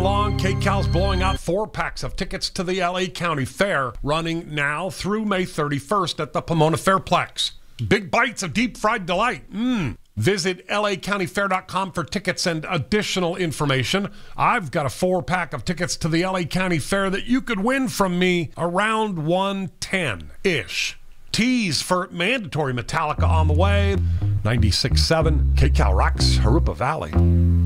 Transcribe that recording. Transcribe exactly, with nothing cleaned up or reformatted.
long, KCal's blowing out four packs of tickets to the L A County Fair, running now through May thirty-first at the Pomona Fairplex. Big bites of deep-fried delight. Mmm. Visit L A county fair dot com for tickets and additional information. I've got a four-pack of tickets to the L A County Fair that you could win from me around one ten-ish. Tease for mandatory Metallica on the way. ninety-six point seven KCal rocks Harupa Valley.